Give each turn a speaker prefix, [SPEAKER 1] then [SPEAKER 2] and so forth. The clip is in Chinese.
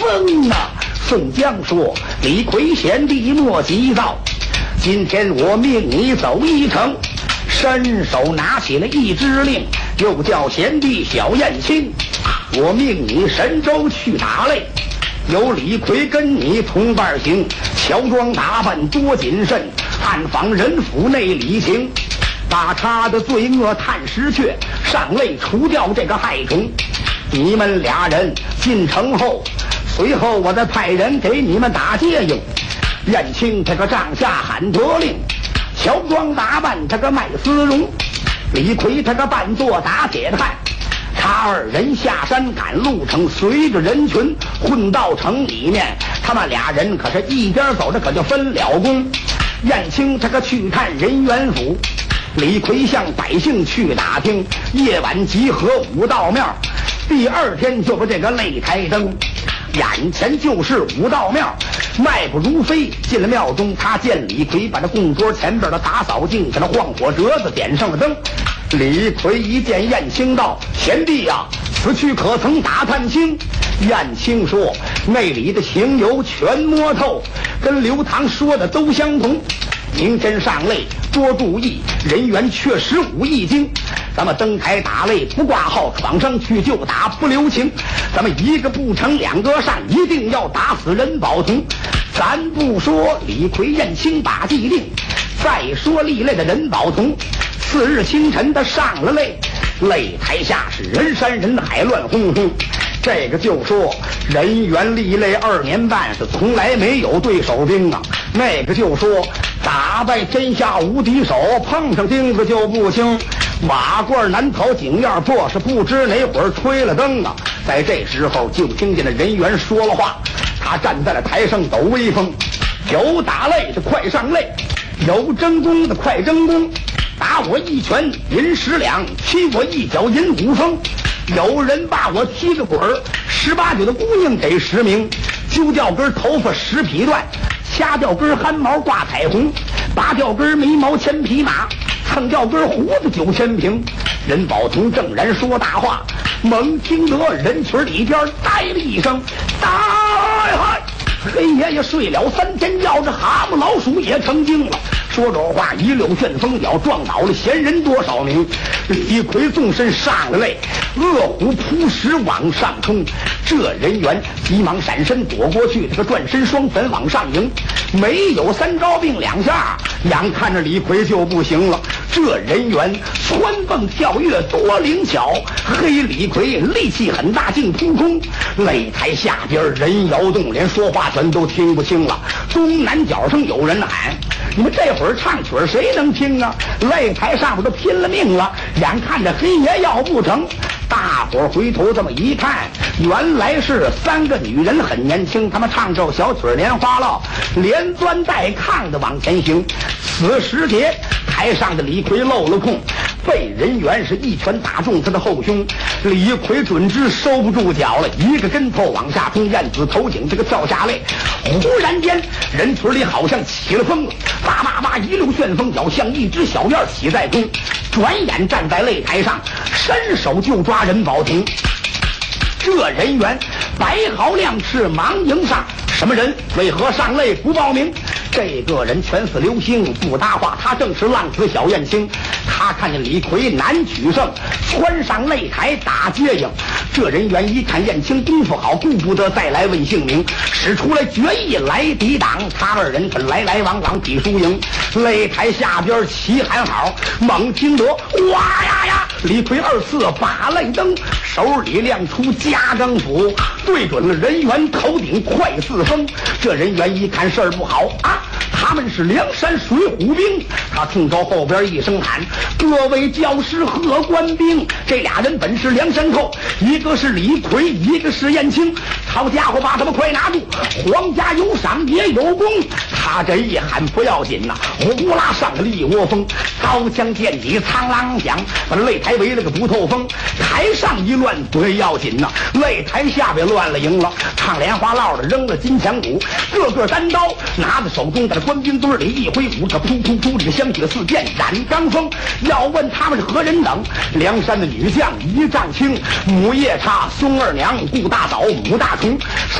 [SPEAKER 1] 风啊！宋江说：“李逵贤弟莫急躁，今天我命你走一程。”伸手拿起了一支令，又叫贤弟小燕青，我命你神州去打擂，有李逵跟你同伴行，乔装打扮多谨慎，暗访人府内里情，把他的罪恶探实确，上擂除掉这个害虫。你们俩人进城后，随后我再派人给你们打接应。燕青这个帐下喊得令，乔装打扮这个卖丝绒，李逵这个扮作打铁汉。他二人下山赶路程，随着人群混到城里面。他们俩人可是一边走着可就分了工。燕青这个去看人元府，李逵向百姓去打听，夜晚集合武道庙。第二天就把这个擂台灯，眼前就是武道庙，迈步如飞进了庙中。他见李逵把这供桌前边的打扫净，给他晃火折子，点上了灯。李逵一见燕青道：“贤弟呀，此去可曾打探清？”燕青说：“那里的情由全摸透，跟刘唐说的都相同。明天上擂多注意，人员确实武艺精。咱们登台打擂不挂号，闯上去就打不留情。咱们一个不成两个上，一定要打死任宝同。咱不说李逵燕青把计定，再说立擂的任宝同。次日清晨他上了擂，擂台下是人山人海，乱哄哄。这个就说人员立擂2年半是从来没有对手兵啊。那个就说打败天下无敌手，碰上钉子就不轻。瓦罐难逃井院破，是不知哪会儿吹了灯啊。在这时候就听见了人员说了话，他站在了台上抖威风。有打擂的快上擂，有争功的快争功，打我一拳银10两，踢我一脚银5分。有人把我踢个滚儿，18九的姑娘给10名，揪掉根头发10匹断，掐掉根汗毛挂彩虹，拔掉根眉毛1000匹马，蹭掉根胡子9000瓶。任宝同正然说大话，猛听得人群里边呆了一声，大嗨！黑爷爷睡了3天觉，这蛤蟆老鼠也成精了。说着话，一溜旋风脚撞倒了闲人多少名。李逵纵身上了擂，恶虎扑食往上冲。这人员急忙闪身躲过去，这个转身双拳往上迎，没有3招并2下，眼看着李逵就不行了。这人员蹿蹦跳跃多灵巧，黑李逵力气很大，竟扑空。擂台下边人摇动，连说话全都听不清了。东南角上有人喊：“你们这会儿唱曲谁能听啊？”擂台上边都拼了命了，眼看着黑爷要不成。大伙回头这么一看，原来是3个女人，很年轻，她们唱首小曲莲花落，连钻带抗的往前行。此时节，台上的李逵漏了空，被人员是一拳打中他的后胸。李逵准知收不住脚了，一个跟头往下冲，燕子头颈这个跳下擂。忽然间，人群里好像起了风了，叭叭叭一溜旋风脚，像一只小燕起在空，转眼站在擂台上，伸手就抓任宝同。这人员白毫亮翅忙迎上，什么人？为何上擂不报名？这个人全似流星，不搭话。他正是浪子小燕青。他看见李逵难取胜，窜上擂台打接应。这人员一看燕青功夫好，顾不得再来问姓名，使出来决意来抵挡。他二人可来来往往比输赢。擂台下边齐喊好，猛听得哇呀呀！李逵2次把擂灯，手里亮出夹钢斧，对准了人员头顶，快似风。这人员一看事儿不好啊！他们是梁山水浒兵。他冲着后边一声喊：“各位教师和官兵！”这俩人本是梁山寇，一个是李逵，一个是燕青。好家伙，把他们快拿住！皇家有赏也有功。他这一喊不要紧呐，呼啦上了一窝蜂，刀枪剑戟苍啷响，把擂台围了个不透风。台上一乱不要紧呐，擂台下边乱了营了。唱莲花落的扔了金枪鼓，个个单刀拿在手中，在官兵堆里一挥舞，可噗噗噗，这个香雪四溅染罡风。要问他们是何人等？梁山的女将一丈青，母夜叉、孙二娘、顾大嫂、母大虫。